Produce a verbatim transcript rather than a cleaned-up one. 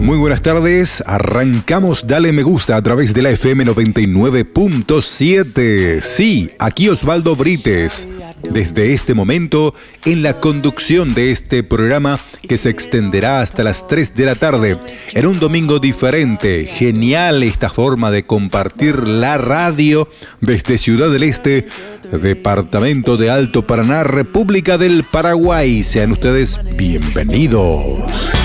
Muy buenas tardes, arrancamos Dale Me Gusta a través de la F M noventa y nueve punto siete. Sí, aquí Osvaldo Brites, desde este momento en la conducción de este programa que se extenderá hasta las tres de la tarde, en un domingo diferente. Genial esta forma de compartir la radio desde Ciudad del Este, departamento de Alto Paraná, República del Paraguay. Sean ustedes bienvenidos.